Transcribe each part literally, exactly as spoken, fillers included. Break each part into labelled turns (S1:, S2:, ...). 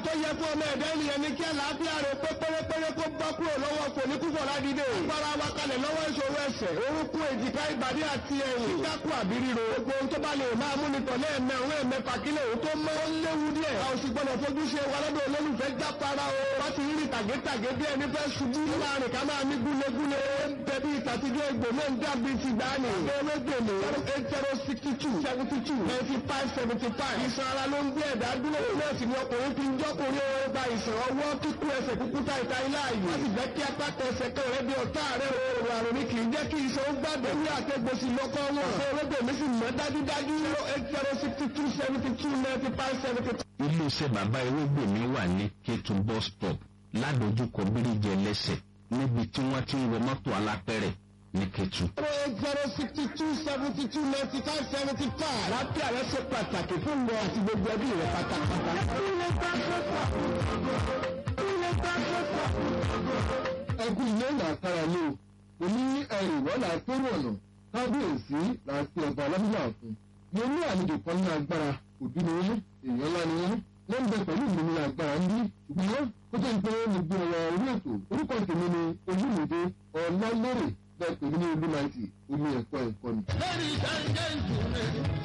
S1: tó yẹ fún ọmọ ẹ̀dá ènìyàn ní kí àlàáfíà rẹ̀ pé pérépéré kó bọ́ kúrò lọ́wọ́ kò ní kúfọ̀ ládìde. agbára wa kalẹ̀ lọ́wọ́ ìṣòro ẹsẹ̀ orúnkún èjìká ìbàdí àti ẹ̀yìn. kíkákù àbí ríro. gbogbo ohun tó bá lè máa mú ni tọ̀lé ẹ̀mẹ́ òun ẹ̀mẹ́fà kílẹ̀ òun tó mọ́. ó léwu díẹ̀. a ò sì gbọ́dọ̀ fojú ṣe wa lọ́dọ̀ olólùfẹ́ jápara o. wọ́n ti rí tàgétàgé bí ẹni fẹ́ ṣubú. láàrin ká máa ní gúlegúle. bẹ́bí ìtàtijọ́ egbò náà ń dàbí ti gbani. olóògbèlè zero eight zero sixty two seventy two ninety five seventy five. ìsan ara ló ń gbé ẹ̀dá dúró. náà sì ni ọkùnrin fi ń jọ́kùnrin ó gba ìsàn ọwọ́ kíkú ẹsẹ̀ kúkúta ìta ilá yìí. wọ́n sì jẹ́ kí apáta ẹsẹ̀ kan rẹ̀ bí ọ̀tá rẹ̀ oòrùn àrùn ni kì í jẹ́ kí iṣan ó gbàgbé ní àtẹ̀gbòsì lọ́kọ́ wọn. ọ̀sẹ̀ olóògbèmí sì mọ́ dájúdájú. zero eight zero sixty two seventy two ninety five seventy two.
S2: iléeṣẹ́ bàbá ewégbèmí wà ní Kétu bus stop ládojúkọ bíríjì ẹlẹ́sẹ̀ níbi tí wọ́n ti ń wọ mọ́tò alápẹ̀rẹ̀ ní Kétu.
S1: zero eight zero sixty two seventy two ninety five seventy five. láti àrẹ ṣe pàtàkì fún wọn àti gbogbo ẹbí rẹ pátápátá.
S3: ẹkú ilé làkàrà lé o òní ẹrù wọ́lá tó rọ̀nà kábíyèsí láti ọba ọlọ́dúnrún àfún. mo ní àlejò kan ní agbára òbí ni wọ́n èèyàn ńlá ni wọ́n wọ́n ń bẹ pẹ̀lú ìlú ní agbára ń bí ṣùgbọ́n kó tó ń pé mo gbé ọ̀rọ̀ orí ètò orúkọ tèmi ni Olúmídé Ọlálérè bẹ́ẹ̀ pèmí ní olú náìtì omi ẹ̀kọ́ ẹ̀kọ́ ni.
S4: lórí ìdájọ́ ìdùnnú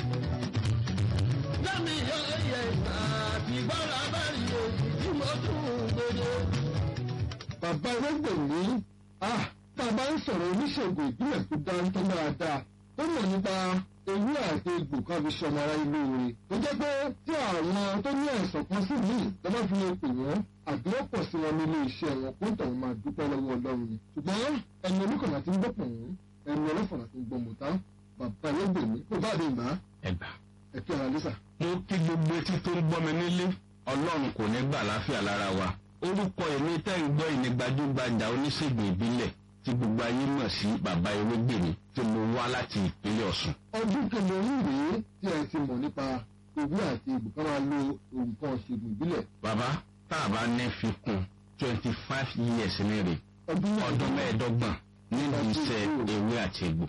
S4: lẹ́mi yọ ẹyẹ àti bọ́lá bá rí ojú tí mo tún gbòde.
S3: bàbá Ewégbèmí ah tá a bá ń sọ̀rọ̀ oníṣègùn ìbílẹ̀ tó dáńtọ́ dáadáa tó mọ̀ nípa ewé àti egbò kan fi ṣọmọ ara ìlú rẹ̀ tó jẹ́ pé tí àwọn tó ní àìsàn kan sí míì lọ́wọ́ fi lè pè wọ́n àbí ó pọ̀ sí wọn nínú iṣẹ́ wọn kó tọ̀hún máa dúpẹ́ lọ́wọ́ Ọlọ́run ni ṣùgbọ́n ẹni oníkànnà ti ń gbọ́ pọ̀ wọ́n ẹni ọlọ́fọ̀nà ti ń gbọ́ mọ̀tá bàbá Ewégbèmí kó bá dé ìgbà
S2: ẹgbà.
S3: ẹ kí ara lẹ́sà.
S2: mo kí gbogbo etí tó ń gbọ́ mi nílé Ọlọ́run kò ní gbà láfíà lára wa. orúkọ èmi tẹ́ ń gbọ́ ìní gbajúgbajà oníṣègùn ìbílẹ̀ tí gbogbo ayé mọ̀ sí bàbá Ewégbèmí tí mo wá láti ìpínlẹ̀ Ọ̀ṣun.
S3: ọdún kẹlẹ́rìn rèé tí ẹ ti mọ̀ nípa ewé àti egbò ká máa lo nǹkan ìṣègùn ìbílẹ̀.
S2: bàbá tá a bá ní fi kún twenty five years ní rè ọdún mẹ́ẹ̀ẹ́dọ́gbọ̀n nínú iṣẹ́ ewé àti egbò.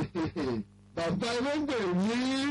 S3: bàbá Ewégbèmí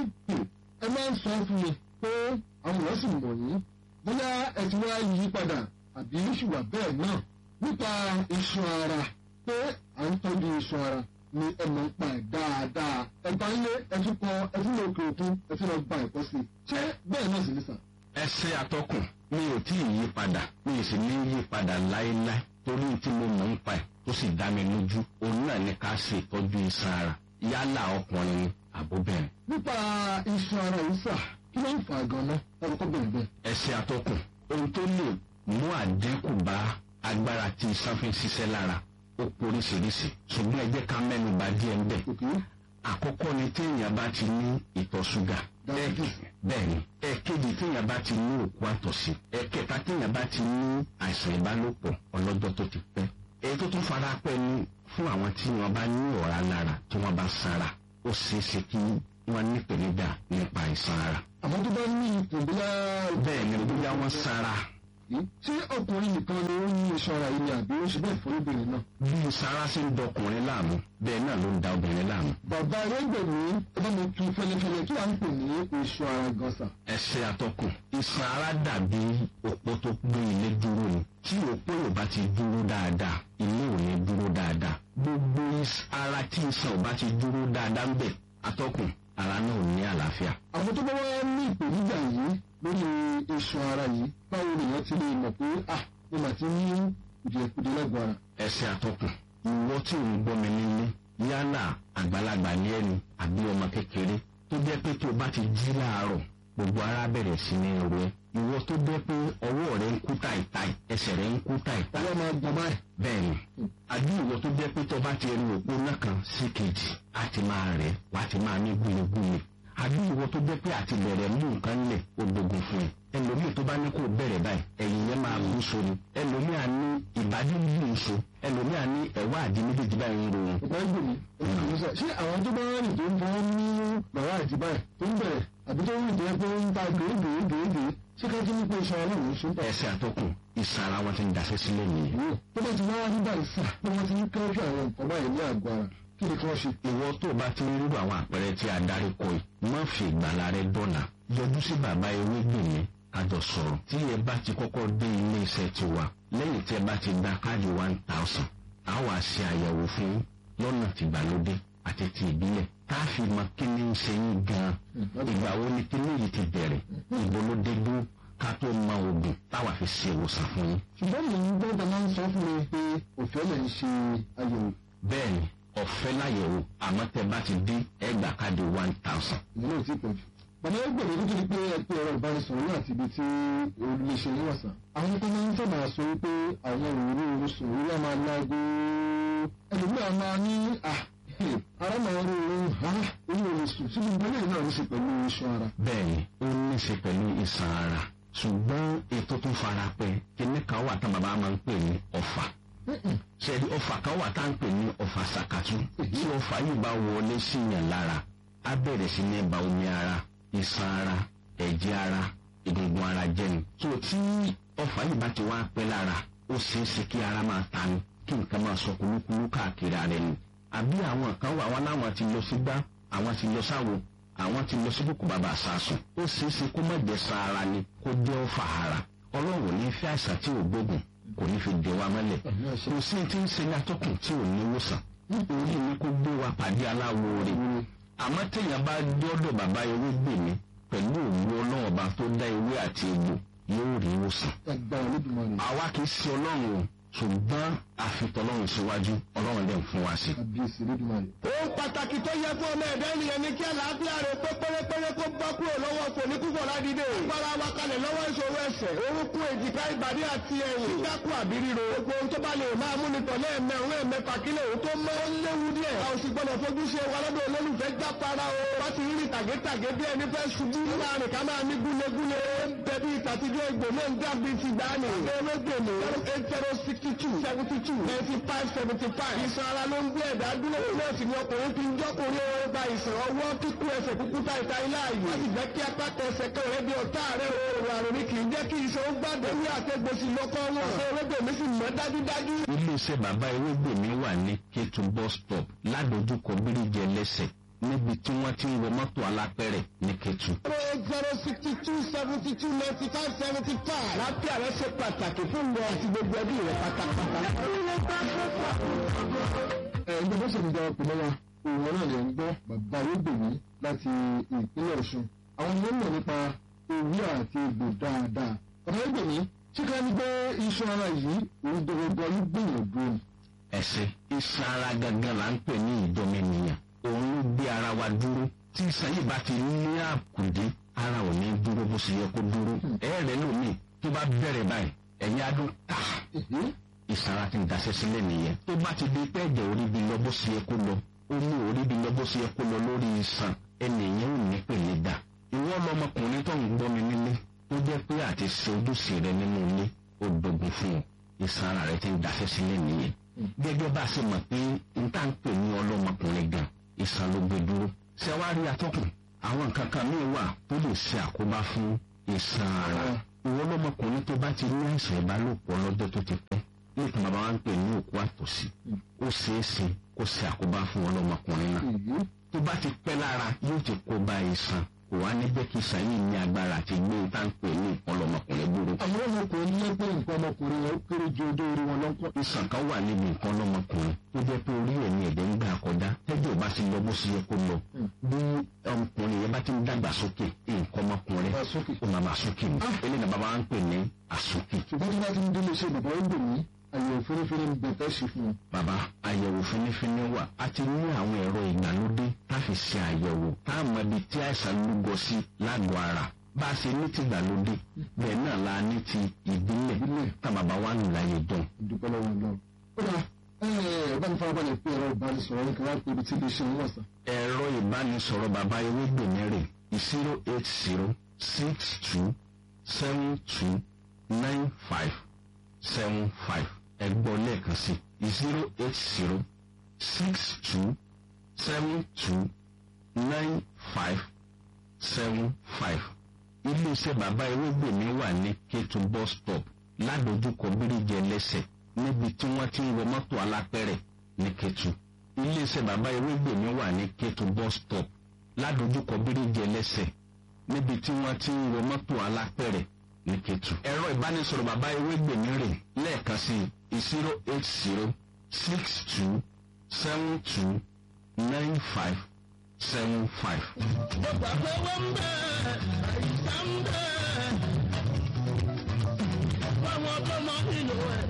S3: ẹ máa ń sọ fún mi pé àwọn èèyàn sì mọ̀ yín bóyá ẹ ti wá yí padà àbí ṣùgbọ́n bẹ́ẹ̀ náà nípa iṣan ara pé à ń tọ́jú iṣan ara ni ẹ mọ̀ ń pa ẹ̀ dáadáa ẹ̀gbá ilé ẹtún kọ ẹtún lọ òkè òkun ẹtún lọ gba ẹ̀kọ́ sí i ṣé bẹ́ẹ̀ náà sì ní sàn.
S2: ẹsẹ atọ́kùn mi ò tí ì yí padà mi ì sì ní yí padà láéláé torí tí mo mọ̀ ń pa ẹ̀ tó sì dá mi lójú òun náà ní ká ṣe ìtọ́jú iṣan ara yálà ọkùnrin ni àbóbẹ̀rẹ̀.
S3: nípa iṣan ara yìí sà kí ló ń fà gan-an ọkọ̀ bẹ̀rẹ̀ bẹ́ẹ̀.
S2: ẹsẹ atọ́kùn ohun tó lè mú àdínkù bá agbára tí iṣan fi ń ṣiṣẹ́ lára ó poríṣiríṣi ṣùgbọ́n ẹ jẹ́ ká mẹ́nu bà díẹ̀ ńbẹ̀. àkọ́kọ́ ni téèyàn bá ti ní ìtọ̀ ṣúgà bẹ́ẹ̀ ni ẹ̀kejì téèyàn bá ti ní òkú àtọ̀sí ẹ̀kẹta téèyàn bá ti ní àìsàn ìbálòpọ̀ ọlọ́jọ́ tó ti pẹ́. èyí tó tún fara pẹ́ ni fún àwọn tí wọ́n bá ní ọ̀rá lára tí wọ́n bá sanra ó ṣeé ṣe kí wọ́n ní ìpèníjà nípa àìsàn ara.
S3: àmọ́ tó bá ní ìpèníjà.
S2: bẹ́ẹ̀ ni bóyá wọ́n sanra.
S3: ṣé ọkùnrin nìkan ni ó ní iṣan ara yìí ni àbí ó ṣe bẹ́ẹ̀ fún obìnrin náà.
S2: bí sanra ṣe ń dọkùnrin láàmú bẹ́ẹ̀ náà ló ń da obìnrin láàmú.
S3: bàbá Ewégbèmí ẹ bá mi tu fẹlẹfẹlẹ kí à ń pè ní iṣan ara gọ̀ọ̀sà.
S2: ẹsẹ atọ́kùn iṣan ara dàbí òpó tó gbé ilé dúró ni tí òpó yóò bá ti dúró dáadáa ilé ò ní dúró dáadáa gbogbo ara tí iṣan ò bá ti dúró dáadáa ń bẹ atọ́kùn ara náà ò ní àlàáfíà.
S3: àwọn tó bá wá ní ìpèníjà yìí lórí iṣan ara yìí báwo lèèyàn ti lè mọ̀ pé ah mo mà ti ní kùdìẹ̀kudì lẹ́gbọ̀n ara.
S2: ẹsẹ atọ́kùn ìwọ tí ò ń gbọ́ mi nílé yálà àgbàlagbà ní ẹni àbí ọmọ kékeré tó jẹ́ pé tó bá ti jí láàárọ̀ gbogbo ara bẹ̀rẹ̀ sí ní ro ẹ́ ìwọ tó jẹ́ pé ọwọ́ rẹ̀ ń kú táìtáì ẹsẹ̀ rẹ̀ ń kú táìtáì.
S3: ọwọ́ máa gbọ́n báyìí.
S2: bẹ́ẹ̀ni àbí ìwọ tó jẹ́ pé tó bá ti rí òpó náà kan sí kejì á ti máa rẹ̀ wá ti máa ní gúlegúle àbí ìwọ tó jẹ́ pé àti bẹ̀rẹ̀ mú nǹkan lẹ̀ ó gbógun fún ẹ ẹlòmíì tó bá ní kó bẹ̀rẹ̀ báyìí ẹ̀yìn yẹn máa gún so ni ẹlòmíì á ní ìbàdí yìí so ẹlòmíì á ní ẹ̀wá àdí méjèèjì báyìí ń ro wọn.
S3: ọ̀pọ̀ ẹgbẹ́ mi ṣé àwọn tó bá rìn tó ń bọ́ ní bàbá àti báyìí tó ń bẹ̀rẹ̀ àbí tó ń rìn tó yẹ pé ń ta gèégèégèégèé ṣé ká tún ní pé iṣan ọlọ́run ń ṣe.
S2: ẹsẹ̀ àtọkùn iṣan ara wọn ti ń daṣẹ́ sílẹ̀ nìyẹn.
S3: tó bá ti wá wá nígbà ìsà pé wọ́n ti ń kẹ́rù àwọn nǹkan báyìí ní àgọ́ ara kí ni kí wọ́n ṣe.
S2: ìwọ tó bá ti ń rírò àwọn àpẹẹrẹ tí a darí kọ yìí má fi ìgbàlá rẹ dọ́là yọjú sí bàbá Ewégbèmí kájọ sọ̀rọ̀ tí ẹ bá ti kọ́kọ́ dé ilé iṣẹ́ tiwa lẹ́yìn tí ẹ bá ti gba káàdì one thousand a wá ṣe àyẹ̀wò fún lọ́nà tìgbàlódé àti ti ìbílẹ̀ tá a fi mọ kí ni ń ṣe yín gan-an ìgbà wo ni kí ni yìí ti bẹ̀rẹ̀ ìbò ló dé dúró ká tó mọ oògùn táwa fi ṣe ìwòsàn fún yín.
S3: ṣùgbọ́n mi ń gbọ́ bá máa ń sọ fún mi pé òfin lè ń ṣe àyẹ̀wò.
S2: bẹ́ẹ̀ni ọ̀fẹ́ láyẹ̀wò àmọ́ tẹ bá ti dín ẹgbàá káàdì one thousand.
S3: ìyẹn ò tí pọ̀ jù. bàbá yóò gbèrè nítorí pé ẹ pé ọ̀rọ̀ ìbánisọ̀rọ̀ láti ibi tí olùléṣe níwọ̀sán. àwọn tó máa ń sábà sọ wípé àwọn òwúrò oṣù òwúrò máa lágbo ẹlòmíràn máa ní ara máa ń rí oorun ha orí oṣù tí gbogbo eléyìí náà ní ṣe pẹ̀lú iṣan ara.
S2: bẹ́ẹ̀ni ó ní ṣe pẹ̀lú iṣan ara ṣùgbọ́n ètò tó fara pẹ́ kíní kan wà tán bàbá máa ń pè ní ọ̀fà ṣẹ́ni ọ̀fà kan wà tá à ń pè ní ọ̀fà sàkàtú tí ọ̀fà yìí bá wọlé síyàn lára á bẹ̀rẹ̀ sí ní ba omi ara iṣan ara ẹ̀jẹ̀ ara egungun ara jẹ́nu. tó tí ọ̀fà yìí bá ti wá pẹ́ lára ó ṣeé ṣe kí ara máa ta ni kí nǹkan máa sọ kúlúkúlú káàkiri ara ẹni. àbí àwọn kan wà wọn láwọn ti lọ sí gbá àwọn ti lọ sáwo àwọn ti lọ sí kòkò bàbá àsásùn ó ṣeé ṣe kó má jẹ́ sa ara ni kó jẹ́ ọ̀fà ara. ọlọ́run ní fẹ́ àìsàn tí ò gbógun kò ní fi dè wa mọ́lẹ̀ kò sí ti ń ṣe ní atọ́kùn tí ò ní wòsàn nítorí ní kó gbé wa pàdé aláwo rẹ̀ àmọ́ téèyàn bá dọ́dọ̀ bàbá ewé gbè mí pẹ̀lú òwú ọlọ́run ọba tó dá ewé àti egbò yóò rí ìwòsàn. àwa kì í ṣe ọlọ́run o ṣùgbọ́n àfitọ́lọ́run síwájú ọlọ́run dẹ̀ ń fún wa sí.
S1: ohun pàtàkì tó yẹ fún ọmọ ẹ̀dá ènìyàn ni kí àlàáfíà rẹ̀ pé pérépéré kó bá kúrò lọ́wọ́ fòníkúfọ̀ ládìde. agbára wa kalẹ̀ lọ́wọ́ ìṣòro ẹsẹ̀ orúnkún èjìká ìbàdí àti ẹ̀yìn kíkákù àbí ríro. gbogbo ohun tó bá lè máa mú ni tọ̀lé ẹ̀mẹ̀rún ẹ̀mẹ̀fà kílẹ̀ òun tó mọ́ ó léwu díẹ̀. a ò sì gbọ́dọ̀ fojú ṣe wa lọ́dọ̀ olólùfẹ́ jápara o. wọ́n ti rí tàgétàgé bí ẹni fẹ́ ṣubú. láàrin ká máa ní gúlegúle. bẹ̀bí ìtàtijọ́ ìgbò náà ń dàbí ti gbani. ewégbèmí eight zero sixty two seventy two ninety five seventy five. ìṣàn ara ló ń gbé ẹ̀dá dúró. náà sì ni ọkùnrin fi ń jọ́kùnrin ó gba ìṣàn ọwọ́ kíkú ẹsẹ̀ kúkú ta ìta ilé ààyè. wọ́n sì jẹ́ kí apá tẹsẹ̀ kan rẹ̀ di ọ̀tá rẹ̀ oòrùn àrùn ni kì í jẹ́ kí ìṣàn ó gbàdé wí àtẹ̀gbòsì lọ́kọ́ wọn. ṣé ewégbèmí sì mọ́ dájúdájú.
S2: iléeṣẹ́ bàbá ewégbèmí wà ní Kétu bus stop ládojúkọ bíríjì ẹlẹ́sẹ̀ níbi tí wọ́n ti ń wọ mọ́tò alápẹ̀rẹ̀ ní Kétu.
S1: eight zero sixty two seventy two ninety five seventy five. láti àrẹ ṣe pàtàkì fún wọn àti gbogbo ẹbí rẹ pátápátá.
S3: ẹgbẹ́ bó ṣe ń gba ọkùnrin wa òun náà lè ń gbọ́ bàbá Ewégbèmí láti ìpínlẹ̀ Ọ̀ṣun. àwọn ọmọ mọ̀ nípa ewé àti egbò dáadáa. bàbá Ewégbèmí ṣé ká ní gbé iṣan ara yìí òun dọ̀gbọ̀gbọ̀ ló gbìyànjú ni.
S2: ẹsẹ̀ iṣan ara gangan là ń pè ní ìdọ́mẹnìyàn òun ló gbé ara wa dúró tí iṣan yìí bá ti ní àkùdé ara ò ní dúró bó ṣe yẹ kó dúró. ẹ̀ẹ́rẹ́ lómi tó bá bẹ̀rẹ̀ báyìí ẹ̀yìn adùn tà iṣan ara ti ń daṣẹ́ sílẹ̀ nìyẹn. tó bá ti di pé ẹ̀jẹ̀ orí bi lọ bó ṣe yẹ kó lọ omi orí bi lọ bó ṣe yẹ kó lọ lórí iṣan ẹnìyẹn ò ní pè ní dà. ìwọ lọmọkùnrin tó ń gbọ́ mi nílé tó jẹ́ pé àti ṣe ojúṣe rẹ nínú ilé ó dogun fún ọ iṣan ara rẹ ti ń daṣẹ́ sílẹ̀ nìyẹn. gẹ́gẹ́ bá a ṣe mọ̀ pé n tá ń pè ní ọlọ́mọkùnrin gan iṣan ló gbé dúró. ṣé wàá rí atọ́kùn àwọn nǹkan kan míì wà tó lè ṣe àkóbá fún iṣan ara. ìwọ lọmọkùnrin tó bá ti ní àìsàn ìbálòpọ̀ lọ́jọ́ tó ti pẹ́ nípa bàbá wa ń pè ní òkú àtòsí ó ṣeé ṣe kó ṣe àkóbá fún ọlọ́mọkùnrin náà. tó bá ti pẹ́ lára yóò ti kó bá iṣan kò wá ní bẹ́ẹ̀ kí iṣan yìí ní agbára àti gbé tá ń pè ní ọlọ́mọkùnrin gbòòrò.
S3: àwọn ọmọkùnrin ní pé nǹkan ọmọkùnrin yẹn ó kéré ju ọjọ́ orí wọn lọ́kọ́.
S2: iṣan kan wà níbi nǹkan ọlọ́mọkùnrin tó jẹ́ pé orí ẹ̀ ní ẹ̀dẹ̀ ń gbà kọjá tẹ́jọ́ ò bá ti lọ bó ṣe yẹ kó lọ. bí ọmọkùnrin yẹn bá ti ń dàgbà sókè nǹkan ọmọkùnrin ó máa máa sókè ní. eléyìí náà bàbá wa ń pè ní àsókè.
S3: ṣùgbọ́n tí wọ́n ti ń délé iṣẹ́ bàbá Ewégbèmí àyẹ̀wò fínífíní ń bẹ tẹ́ ṣe fún un.
S2: bàbá àyẹ̀wò fínífíní wà á ti ní àwọn ẹ̀rọ ìgbàlódé tá a fi ṣe àyẹ̀wò tá a mọ ibi tí àìsàn lúgọ sí lágọ̀ọ́ ara bá a ṣe ní ti ìgbàlódé bẹ́ẹ̀ náà la ní ti ìbílẹ̀ tá bàbá wa nù láyé dán.
S3: ìdúpẹ́ lọ́wọ́ lọ. ó dà ẹ bá mi farabalẹ̀ pé ẹ̀rọ ìbánisọ̀rọ̀ yín kan wá pé ibi tí ilé iṣẹ́ ń wà sá.
S2: ẹ̀rọ ìbánisọ̀rọ̀ bàbá Ewégbèmí rè zero eight zero six two seven two nine five seven five ẹgbọ́ lẹ́ẹ̀kan sí zero eight zero six two seven two nine five seven five. iléeṣẹ́ bàbá Ewégbèmí wà ní Kétu bus stop ládojúkọ bíríjì ẹlẹ́sẹ̀ níbi tí wọ́n ti ń wọ mọ́tò alápẹ̀rẹ̀ ní Kétu. iléeṣẹ́ bàbá Ewégbèmí wà ní Kétu bus stop ládojúkọ bíríjì ẹlẹ́sẹ̀ níbi tí wọ́n ti ń wọ mọ́tò alápẹ̀rẹ̀ ní Kétu. ẹ̀rọ ìbánisọ̀rọ̀ bàbá Ewégbèmí rè lẹ́ẹ̀kan sí zero eight zero six two seven two nine five seven five.
S4: Bàbá pé wọ́n ń bẹ̀ àìsàn ń bẹ̀ fáwọn tó mọ nílò ẹ̀.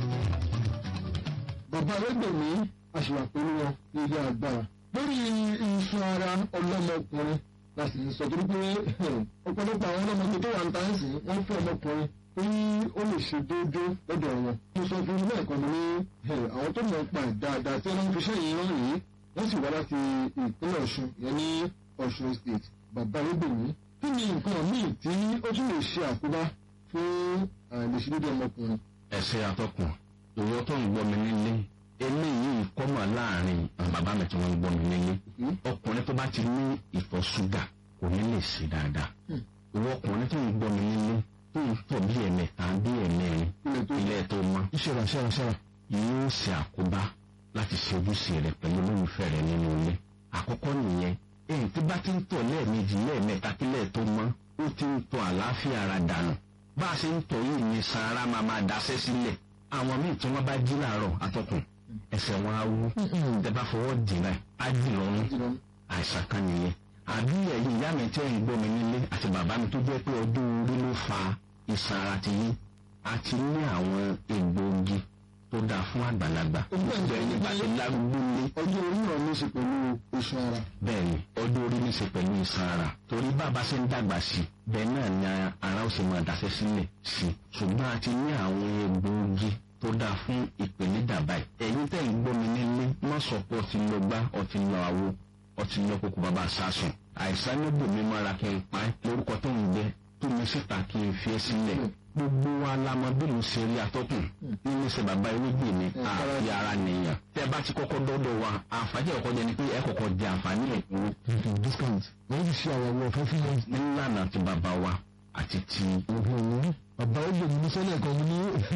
S3: bàbá Ewégbèmí àṣìwà pẹ̀lú wọn ní ilé agbára lórí iṣan ara ọlọ́mọkùnrin láti sọ torí pé ọ̀pọ̀lọpọ̀ àwọn ọlọ́mọdé tó wà ń ta ẹ̀sìn wọ́n fẹ́ ọmọkùnrin tí ó lè ṣe déédéé lọ́dọ̀ wọn. mo sọ fún ilé ẹ̀kọ́ mi ní àwọn tó mọ̀ ń pa ẹ̀ dáadáa tí wọ́n fi ṣe yìí rán yìí wọ́n sì wá láti ìpínlẹ̀ Ọ̀ṣun yẹn ní Ọ̀ṣun state. bàbá Ewégbèmí kí ni nǹkan míì tí ó tún lè ṣe àkóbá fún àìlèṣedéédé ọmọkùnrin?
S2: ẹsẹ̀ atọ́kùn ìwọ tó ń gbọ́ mi nílé eléyìí kọ́mọ̀ láàrin bàbá mi tí wọ́n ń gbọ́ mi nílé ọkùnrin tó bá ti ní ìtọ̀ ṣúgà kò ní lè ṣe dáadáa ìwọ ọkùnrin tó ń gbọ́ mi nílé tó ń tọ̀ bí ẹ̀mẹ́ta bí ẹ̀mẹ́rin ilé tó mọ́
S3: ìṣẹ̀rà ṣẹ̀rà ṣẹ̀rà
S2: yóò ṣe àkóbá láti ṣe ojúṣe rẹ pẹ̀lú olólùfẹ́ rẹ nínú ilé. àkọ́kọ́ nìyẹn èyí tí bá ti ń tọ̀ lẹ́ẹ̀mejì lẹ́ẹ̀mẹ́ta kílẹ̀ tó mọ́ ó ti ń tọ̀ àlàáfíà ara dànù bá a ṣe ń tọ̀ yìí ní sara máa máa daṣẹ́ sílẹ̀ àwọn míì tí wọ́n bá jí láàárọ̀ atọ́kùn ẹsẹ̀ wọn á wú tẹ bá fọwọ́ dì náà á dì lọ́rùn àìsàn kan nìyẹn. àbí ẹ̀yin ìyá mi tẹ́ ń gbọ́ mi nílé àti bàbá mi tó jẹ́ pé ọdún orí ló fa ìsàn ara ti yín àti ní àwọn egbòogi tó dáa fún àgbàlagbà gbogbo ẹni bá ti lárúgbó lé.
S3: ọjọ́ orí náà ní í ṣe pẹ̀lú iṣan ara.
S2: bẹ́ẹ̀ni ọjọ́ orí ní í ṣe pẹ̀lú iṣan ara torí bàbá ṣe ń dàgbà sí bẹ́ẹ̀ náà ni ara ó ṣe máa daṣẹ́ sílẹ̀ sí ṣùgbọ́n a ti ní àwọn egbòogi tó dáa fún ìpèníjà báyìí. ẹ̀yin tẹ́ ń gbọ́ mi nílé má sọ pé ọtí lọ gbá ọtí lọ àwo ọtí lọ kókó bàbá sásùn àìsàn níbò mi mọ́ra kí n pa ẹ́ lórúkọ tó ń gbẹ tó mi síta kí n fi ẹ́ sílẹ̀ gbogbo wa la mọ bí mo ṣe rí atọ́kùn nínú ṣe bàbá Ewégbèmí àfi ara nìyàn. tẹ́ bá ti kọ́kọ́ dọ́dọ̀ wa àǹfààní ọ̀kọ́ jẹ ni pé ẹ kọ́kọ́ jẹ àǹfààní ẹ̀kúrú.
S3: discount wọ́n ti ṣe àwọn ọ̀fẹ́ fún wọn.
S2: nílànà ti bàbá wa àti ti.
S3: bàbá Ewégbèmí ní sẹ́lẹ̀ kan ní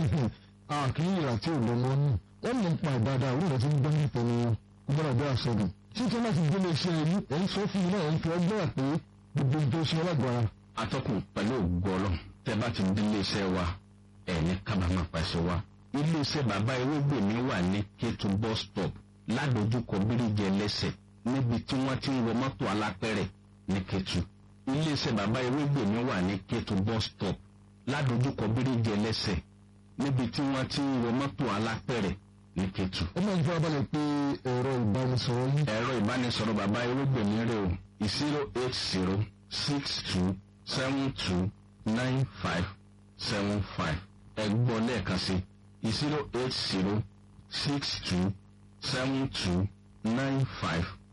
S3: àkíyè àti òdòmọ́ nù wọ́n mọ̀ ń pa ìdáadáa òun ìrètí ń gbọ́ nípa ni gbọ́dọ̀ bí àṣọdùn. títí láti gbélé iṣẹ́ yìí ẹ̀ ń sọ fún mi náà ẹ̀ ń fi ọgbọ́n pé gbogbo tó ṣe ọlọ́gbọ̀ra.
S2: atọ́kùn pẹ̀lú ògbọ́lọ́ tẹ́ bá ti di iléeṣẹ́ wa ẹ̀ ní kábàámà pàṣẹ wa. iléeṣẹ́ bàbá Ewégbèmí wà ní Kétu bus stop ládojúkọ bíríjì ẹlẹ́sẹ̀ níbi tí wọ́n ti ń wọ mọ́tò alápẹ̀rẹ̀ ní Kétu. iléeṣẹ́ bàbá Ewégbèmí wà ní Kétu bus stop ládojúkọ bíríjì ẹlẹ́sẹ̀ níbi tí wọ́n ti ń wọ mọ́tò alápẹ̀rẹ̀ ní Kétu.
S3: ó máa ń fẹ́ abalẹ̀ pé ẹ̀rọ ìbánisọ̀rọ̀ yìí.
S2: ẹ̀rọ ìbánisọ̀rọ̀ bàbá Ewégbèmí rẹ̀ o zero eight zero six two seven two nine five seven five ẹ gbọ́ lẹ́ẹ̀kan sí zero eight zero six two seven two nine five